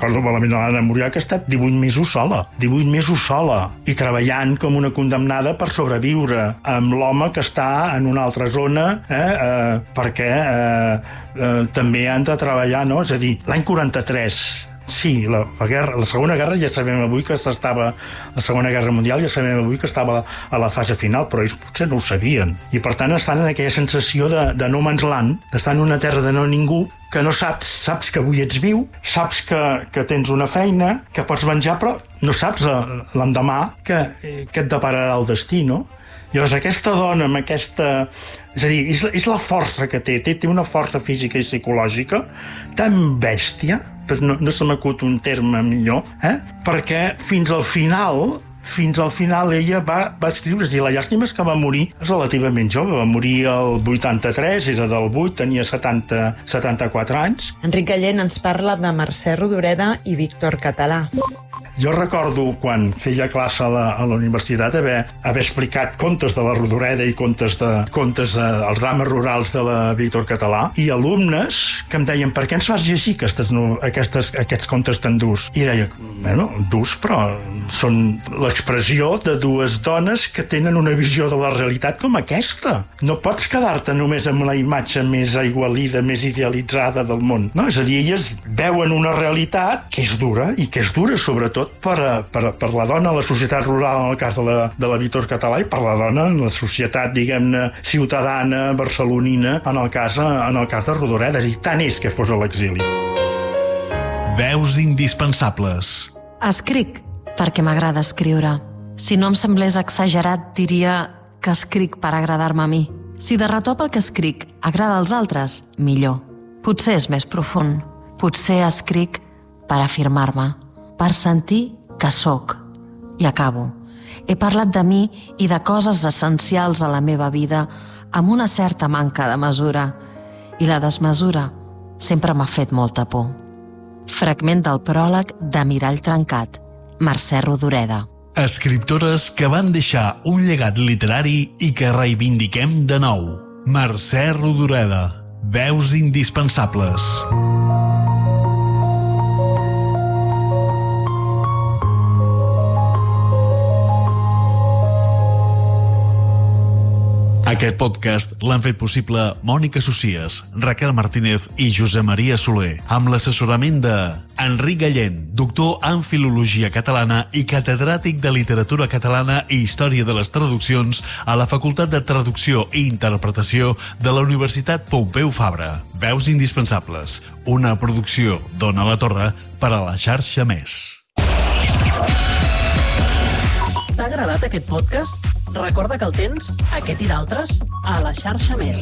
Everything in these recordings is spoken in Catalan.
recordo malament l'Anna Murià, que ha estat 18 mesos sola, i treballant com una condemnada per sobreviure amb l'home que està en una altra zona, perquè també han de treballar, no? És a dir, l'any 43... Sí, la Segona Guerra ja sabem avui que estava... La Segona Guerra Mundial ja sabem avui que estava a la fase final, però ells potser no ho sabien. I per tant estan en aquella sensació de no man's land, d'estar en una terra de no ningú, que no saps que avui ets viu, saps que tens una feina, que pots menjar, però no saps l'endemà que et depararà el destí, no? Llavors aquesta dona amb aquesta... És a dir, és la força que té una força física i psicològica tan bèstia, però no se m'acut un terme millor, perquè fins al final ella va escriure. És a dir, la llàstima és que va morir relativament jove, va morir el 83, era del 8, tenia 74 anys. Enric Gallent ens parla de Mercè Rodoreda i Víctor Català. Jo recordo, quan feia classe a la universitat, haver explicat contes de la Rodoreda i contes dels drames rurals de la Víctor Català, i alumnes que em deien: per què ens fas llegir aquests contes tan durs? I deia, bueno, durs, però són l'expressió de dues dones que tenen una visió de la realitat com aquesta. No pots quedar-te només amb la imatge més aigualida, més idealitzada del món. No? És a dir, elles veuen una realitat que és dura, i que és dura sobretot per la dona a la societat rural, en el cas de la Víctor Català, i per la dona en la societat, diguem-ne, ciutadana, barcelonina, en el cas de Rodoreda. És a dir, tant és que fos a l'exili. Veus indispensables. Escric perquè m'agrada escriure. Si no em semblés exagerat, diria que escric per agradar-me a mi. Si de retop el que escric agrada als altres, millor. Potser és més profund. Potser escric per afirmar-me, per sentir que sóc. I acabo. He parlat de mi i de coses essencials a la meva vida amb una certa manca de mesura. I la desmesura sempre m'ha fet molta por. Fragment del pròleg de Mirall trencat, Mercè Rodoreda. Escriptores que van deixar un llegat literari i que reivindiquem de nou. Mercè Rodoreda. Veus indispensables. Aquest podcast l'han fet possible Mònica Socias, Raquel Martínez i Josep Maria Soler, amb l'assessorament de Enric Gallent, doctor en Filologia Catalana i catedràtic de Literatura Catalana i Història de les Traduccions a la Facultat de Traducció i Interpretació de la Universitat Pompeu Fabra. Veus indispensables, una producció d'Ona la Torre per a la xarxa Més. T'ha agradat aquest podcast? Recorda que el tens, aquest i d'altres, a la xarxa Més.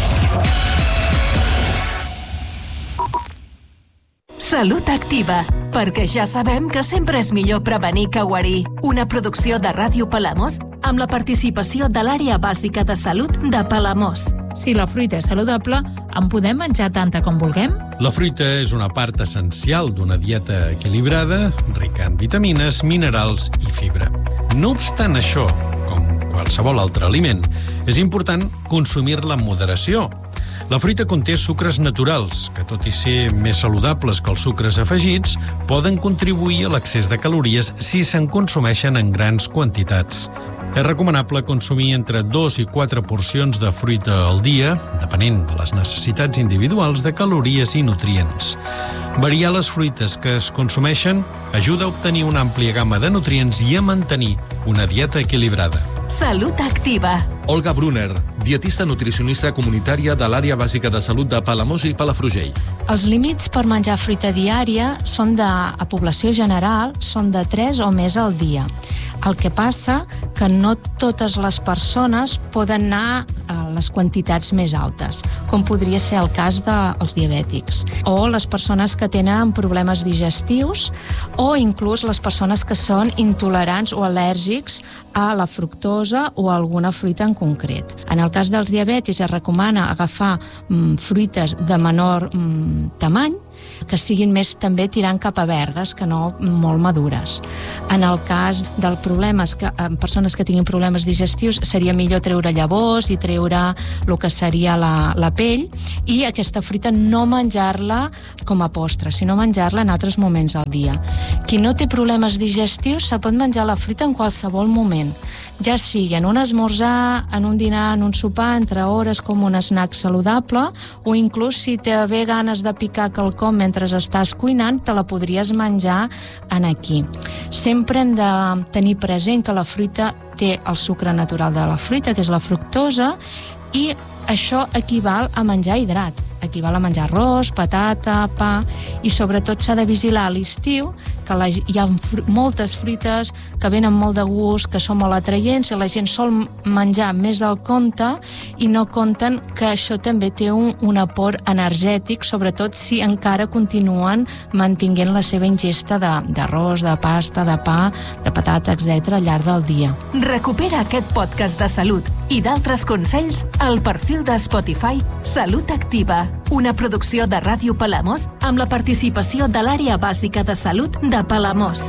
Salut Activa, perquè ja sabem que sempre és millor prevenir que guarir. Una producció de Ràdio Palamós amb la participació de l'Àrea Bàsica de Salut de Palamós. Si la fruita és saludable, en podem menjar tanta com vulguem? La fruita és una part essencial d'una dieta equilibrada, rica en vitamines, minerals i fibra. No obstant això, com qualsevol altre aliment, és important consumir-la amb moderació. La fruita conté sucres naturals, que tot i ser més saludables que els sucres afegits, poden contribuir a l'excés de calories si se'n consumeixen en grans quantitats. És recomanable consumir entre 2 i 4 porcions de fruita al dia, depenent de les necessitats individuals de calories i nutrients. Variar les fruites que es consumeixen ajuda a obtenir una àmplia gamma de nutrients i a mantenir una dieta equilibrada. Salut Activa. Olga Brunner, dietista nutricionista comunitària de l'Àrea Bàsica de Salut de Palamós i Palafrugell. Els límits per menjar fruita diària a població general són de 3 o més al dia. El que passa que no totes les persones poden anar a les quantitats més altes, com podria ser el cas dels diabètics, o les persones que tenen problemes digestius, o inclús les persones que són intolerants o al·lèrgics a la fructosa o a alguna fruita en concret. En el cas dels diabètics es recomana agafar fruites de menor tamany que siguin més també tirant cap a verdes que no molt madures. En el cas del problema que en persones que tinguin problemes digestius seria millor treure llavors i treure el que seria la pell, i aquesta fruita no menjar-la com a postre, sinó menjar-la en altres moments al dia. Qui no té problemes digestius se pot menjar la fruita en qualsevol moment, ja sigui en un esmorzar, en un dinar, en un sopar, entre hores, com un snack saludable, o inclús si té bé ganes de picar quelcom mentre estàs cuinant, te la podries menjar aquí. Sempre hem de tenir present que la fruita té el sucre natural de la fruita, que és la fructosa, i això equival a menjar hidrat, equival a menjar arròs, patata, pa, i sobretot s'ha de vigilar a l'estiu, que hi ha moltes fruites que venen molt de gust, que són molt atraients, i la gent sol menjar més del compte i no compten que això també té un aport energètic, sobretot si encara continuen mantenint la seva ingesta d'arròs, de pasta, de pa, de patata, etc. al llarg del dia. Recupera aquest podcast de salut i d'altres consells al perfil de Spotify Salut Activa, una producció de Ràdio Palamós amb la participació de l'Àrea Bàsica de Salut de Palamós.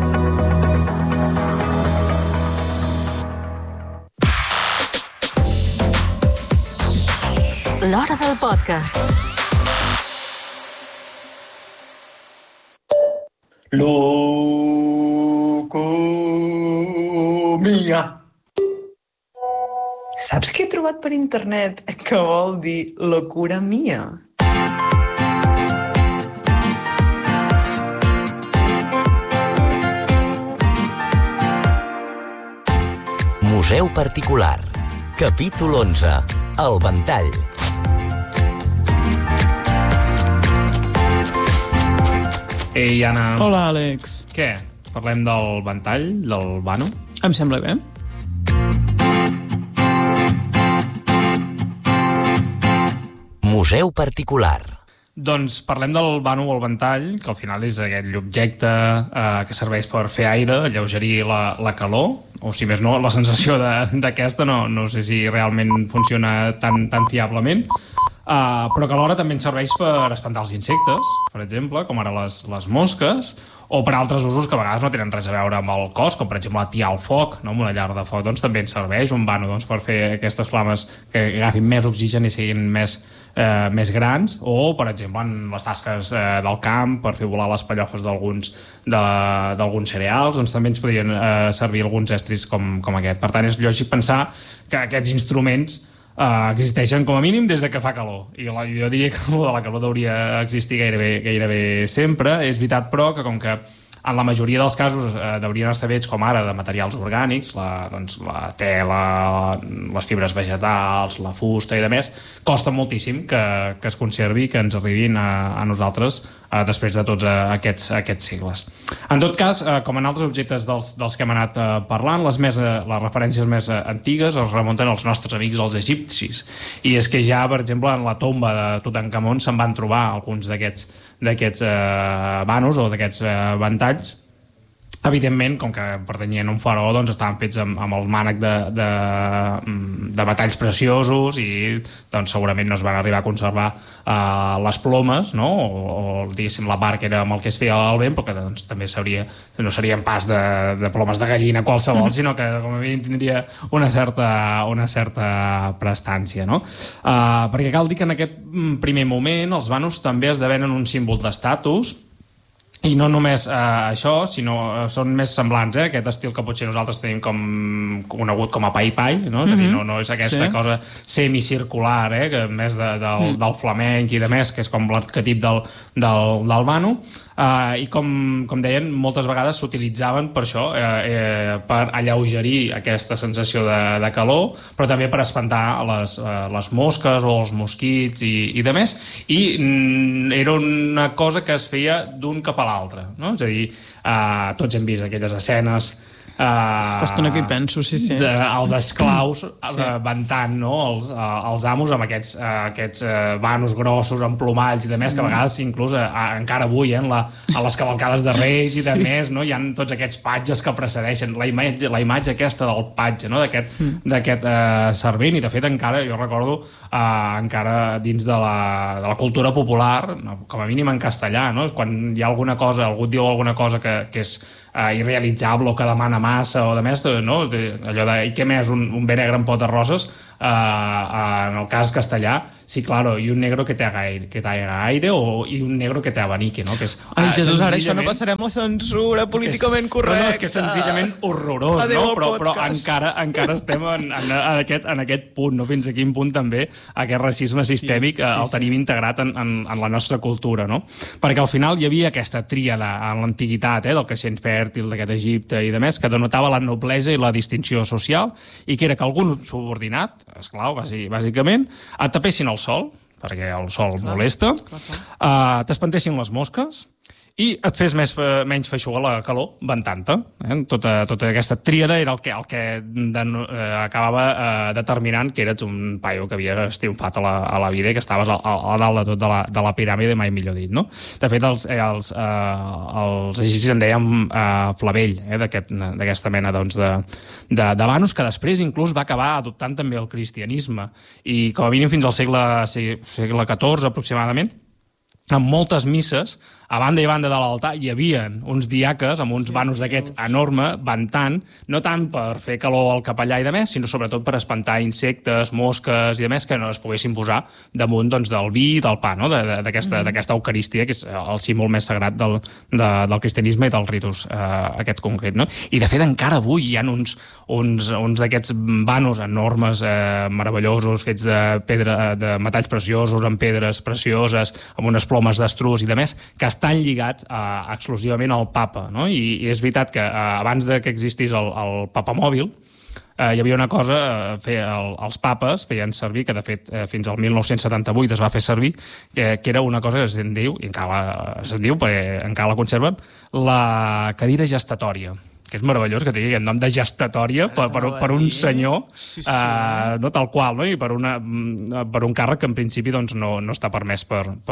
L'hora del podcast. Locomia. Saps què he trobat per internet que vol dir locura mia? Museu particular. Capítol 11. El ventall. Ei, Anna. Hola, Àlex. Què? Parlem del ventall, del vano? Em sembla bé. Museu particular. Doncs parlem del vano o el ventall, que al final és aquell objecte que serveix per fer aire, alleugerir la calor, o si més no, la sensació d'aquesta no sé si realment funciona tan fiablement, però que alhora també ens serveix per espantar els insectes, per exemple, com ara les mosques, o per altres usos que a vegades no tenen res a veure amb el cos, com per exemple atiar el foc, no? Amb una llar de foc, doncs també ens serveix un vano per fer aquestes flames que agafin més oxigen i siguin més grans, o per exemple en les tasques del camp per fer volar les pallofes d'alguns cereals, doncs també ens podrien servir alguns estris com aquest. Per tant, és lògic pensar que aquests instruments existeixen com a mínim des de que fa calor, i jo diria que la calor hauria existir gairebé sempre. És veritat, però, que com que en la majoria dels casos haurien estar fets com ara de materials orgànics, la tela, les fibres vegetals, la fusta i demés, costa moltíssim que es conservi i que ens arribin a nosaltres després de tots aquests segles. En tot cas, com en altres objectes dels que hem anat parlant, les referències més antigues es remunten als nostres amics els egipcis, i és que ja, per exemple, en la tomba de Tutankamon se'n van trobar alguns d'aquests vanos o d'aquests ventalls. Evidentment, com que pertanyien a un faraó, doncs estaven fets amb el mànec de metalls preciosos, i doncs segurament no es van arribar a conservar les plomes, no? O diguéssim la part que era amb el que es feia el vent, però que doncs també no serien pas de plomes de gallina qualsevol, sinó que com a mínim tindria una certa prestància, no? Perquè cal dir que en aquest primer moment els vanos també esdevenen un símbol d'estatus. I no només això, sinó són més semblants, aquest estil que potser nosaltres tenim conegut com a pai-pai, no? És a dir, no és aquesta cosa semicircular, que més del flamenc i de més, que és com l'arquetip del vano, i com deien, moltes vegades s'utilitzaven per això, per alleugerir aquesta sensació de calor, però també per espantar les mosques o els mosquits i de més, i era una cosa que es feia d'un cap a l'altre, no? És a dir, tots hem vist aquelles escenes Fa estona que hi penso, sí. Els esclaus ventant, no? Els amos amb aquests vanos grossos, amb plomalls i de més, que a vegades inclús encara avui, a les cavalcades de Reis i de més, no? Hi ha tots aquests patges que precedeixen la imatge aquesta del patge, no? d'aquest servent, i de fet encara, jo recordo, encara dins de la cultura popular, com a mínim en castellà, no? Quan hi ha alguna cosa, algú diu alguna cosa que és irrealitzable o que demana massa o de més, no? Allò de i què més, un bé negre amb pot de roses, en el cas castellà, sí, claro, i un negro que te haga aire i un negro que te abanique, no? Que és, ai, Jesús, ara això no passarem la censura políticament correcta. No, és que és senzillament horrorós, no? Però encara estem en aquest punt, no? Fins a quin punt també aquest racisme sistèmic el tenim integrat en la nostra cultura, no? Perquè al final hi havia aquesta tríada en l'antiguitat, del creixent fèrtil d'aquest Egipte i de més, que denotava la noblesa i la distinció social, i que era que algun subordinat, esclau, bàsicament, et tapessin el sol, perquè el sol molesta, t'espantessin les mosques, i et fes menys feixuga la calor ventant-te. Tota aquesta tríada era el que acabava determinant que eres un paio que havia triomfat a la vida i que estaves a dalt de tot de la piràmide, mai millor dit, no? De fet, els egipcis en dèiem flavell, d'aquesta mena de vanos, que després inclús va acabar adoptant també el cristianisme, i com a mínim fins al segle XIV aproximadament, en moltes misses, a banda i banda de l'altar, hi havia uns diaques amb uns vanos d'aquests enorme, ventant, no tant per fer calor al capellà i de més, sinó sobretot per espantar insectes, mosques i de més, que no es poguessin posar damunt del vi i del pa, no? D'aquesta eucaristia, que és el símbol més sagrat del cristianisme i del ritus aquest concret, no? I de fet encara avui hi ha uns d'aquests vanos enormes, meravellosos, fets de pedra, de metalls preciosos, amb pedres precioses, amb unes plomes d'estruç i de més, que estan lligats exclusivament al papa, no? I és veritat que abans que existís el papamòbil, hi havia una cosa, els papes feien servir, que de fet fins al 1978 es va fer servir, que era una cosa que se'n diu, i encara se'n diu perquè encara la conserven, la cadira gestatòria, que és meravellós que tingui aquest nom de gestatòria per un senyor, no tal qual, no? I per un càrrec que en principi no està permès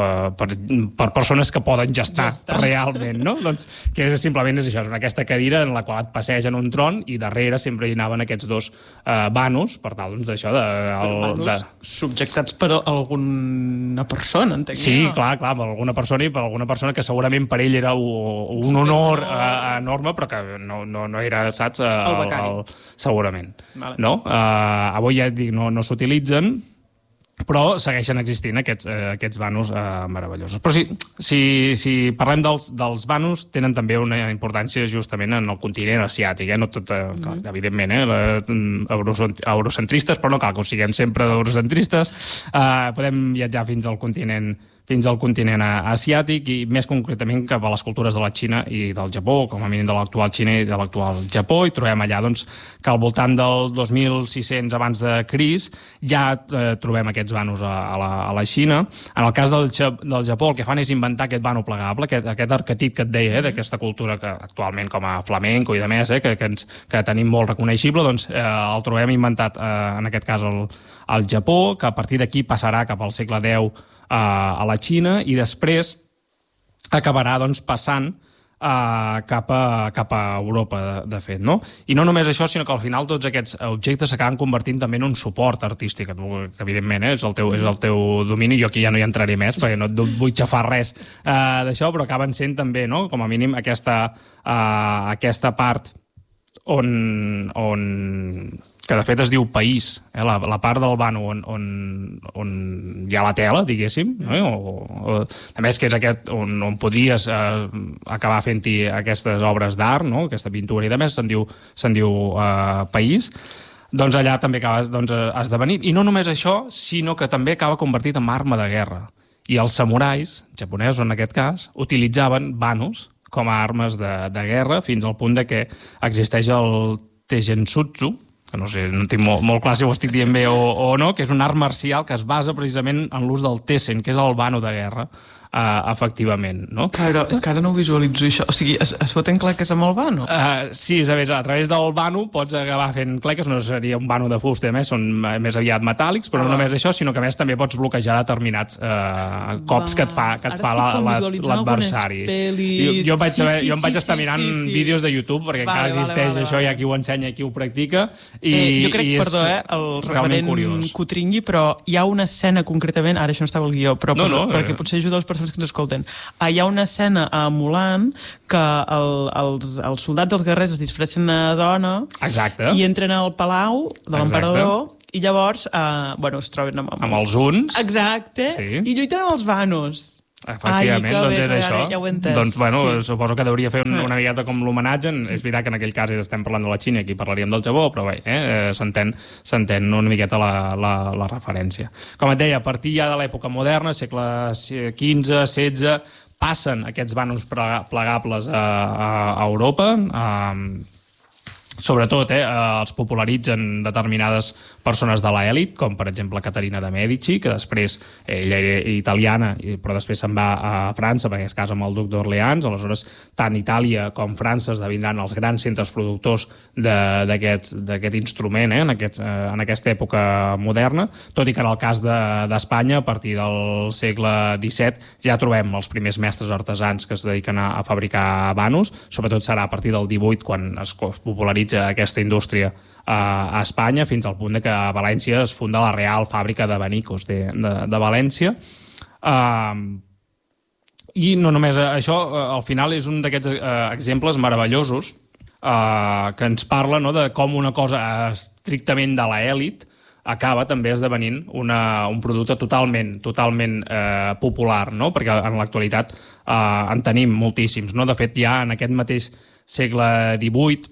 per persones que poden gestar realment, no? Doncs que simplement és això, és aquesta cadira en la qual et passegen un tron i darrere sempre hi anaven aquests dos vanos, per tal d'això vanos subjectats per alguna persona, entenc. Sí, clar, per alguna persona, i per alguna persona que segurament per ell era un honor enorme, però que no era, saps? El becari. Segurament. Vale. No? Avui ja et dic, no s'utilitzen, però segueixen existint aquests vanos meravellosos. Però si parlem dels vanos, tenen també una importància justament en el continent asiàtic, no tot, evidentment, eurocentristes, però no cal que ho siguem sempre eurocentristes. Podem viatjar fins al continent asiàtic, i més concretament cap a les cultures de la Xina i del Japó, com a mínim de l'actual Xina i de l'actual Japó, i trobem allà que al voltant del 2600 abans de Crist ja trobem aquests vanos a la Xina. En el cas del Japó, el que fan és inventar aquest vano plegable, aquest arquetip que et deia, d'aquesta cultura que actualment com a flamenco i de més, que tenim molt reconeixible, doncs el trobem inventat, en aquest cas al Japó, que a partir d'aquí passarà cap al segle X a la Xina, i després acabarà passant cap a Europa, de fet, no? I no només això, sinó que al final tots aquests objectes s'acaben convertint també en un suport artístic, que evidentment és el teu domini. Jo aquí ja no hi entraré més, perquè no et vull xafar res d'això, però acaben sent també, no?, com a mínim aquesta part on que de fet es diu país, la part del vano on hi ha la tela, diguéssim, no? A més que és aquest on podries acabar fent-hi aquestes obres d'art, no? Aquesta pintura i de més, se'n diu país. Doncs allà també acabes esdevenint. I no només això, sinó que també acaba convertit en arma de guerra. I els samurais, japonesos en aquest cas, utilitzaven vanos com a armes de guerra, fins al punt de que existeix el Tegenshutsu, que no sé, no tinc molt clar si ho estic dient bé o no, que és un art marcial que es basa precisament en l'ús del Tessen, que és el vano de guerra, efectivament, no? Però és que ara no ho visualitzo, això. O sigui, es foten claques amb el vano? Sí, a través del vano pots acabar fent claques, no seria un vano de fusta, a més són més aviat metàl·lics, però no només això, sinó que a més també pots bloquejar determinats cops que et fa l'adversari. Jo em vaig estar mirant vídeos de YouTube, perquè encara existeix això, hi ha qui ho ensenya, qui ho practica, jo crec, perdó, el referent que ho tringui, però hi ha una escena concretament, ara això no estava al guió, però perquè potser ajuda les persones que ens escolten. Hi ha una escena a Mulan que els soldats dels guerrers es disfressen de dona i entren al palau de l'emperador i llavors es troben amb els uns. Exacte, i lluiten amb els vanos. Efectivament, doncs és això. Ja ho he entès. Doncs, suposo que hauria fer una miqueta com l'homenatge. És veritat que en aquell cas estem parlant de la Xina, aquí parlaríem del Japó, però bé, s'entén una miqueta la referència. Com et deia, a partir ja de l'època moderna, segle XV, XVI, passen aquests vanos plegables a Europa, sobretot els popularitzen determinades persones de l'elit, com per exemple Caterina de Medici, que després ella era italiana, però després se'n va a França perquè es casa amb el duc d'Orleans. Aleshores, tant Itàlia com França esdevindran els grans centres productors d'aquest instrument en aquesta època moderna, tot i que en el cas d'Espanya, a partir del segle XVII, ja trobem els primers mestres artesans que es dediquen a fabricar vanos. Sobretot serà a partir del XVIII quan es popularitza aquesta indústria a Espanya, fins al punt que a València es funda la Real Fàbrica de Vanicos de València. I no només això, al final és un d'aquests exemples meravellosos que ens parla de com una cosa estrictament de l'elit acaba també esdevenint un producte totalment popular, no? Perquè en l'actualitat en tenim moltíssims. De fet, ja en aquest mateix segle XVIII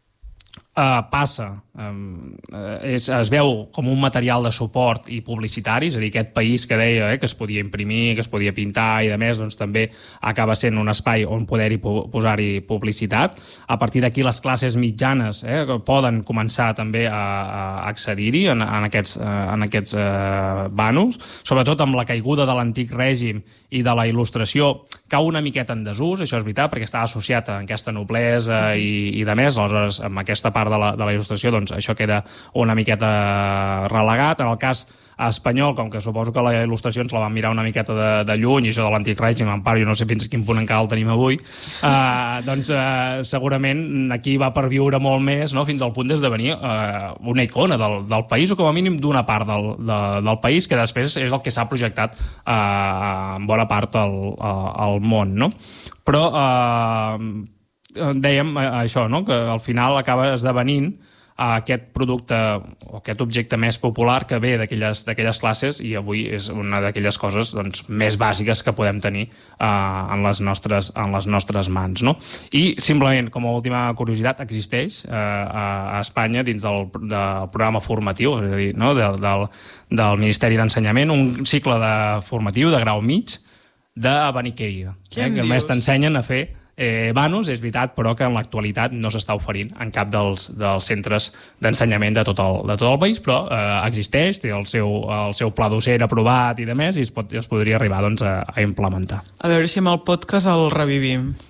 es veu com un material de suport i publicitari, és a dir, aquest país que deia que es podia imprimir, que es podia pintar i de més, doncs també acaba sent un espai on poder-hi posar-hi publicitat. A partir d'aquí les classes mitjanes poden començar també a accedir-hi en aquests vanos, sobretot amb la caiguda de l'antic règim i de la il·lustració, cau una miqueta en desús, això és veritat, perquè estava associat a aquesta noblesa i de més. Aleshores, amb aquesta part de la il·lustració, doncs això queda una miqueta relegat. En el cas espanyol, com que suposo que la il·lustració ens la vam mirar una miqueta de lluny, i això de l'antic règim, en part, jo no sé fins a quin punt encara el tenim avui, doncs segurament aquí va perviure molt més, fins al punt d'esdevenir una icona del país, o com a mínim d'una part del país, que després és el que s'ha projectat en bona part al món, no? Però dèiem això, que al final acaba esdevenint aquest producte o aquest objecte més popular que ve d'aquelles classes, i avui és una d'aquelles coses més bàsiques que podem tenir en les nostres mans. I simplement, com a última curiositat, existeix a Espanya dins del programa formatiu, és a dir, del Ministeri d'Ensenyament, un cicle formatiu de grau mig d'ebeniqueria, que només t'ensenyen a fer vanos, és veritat, però que en l'actualitat no s'està oferint en cap dels centres d'ensenyament de tot el país, però existeix, té el seu pla docent aprovat i de més, i es podria arribar a implementar. A veure si amb el podcast el revivim.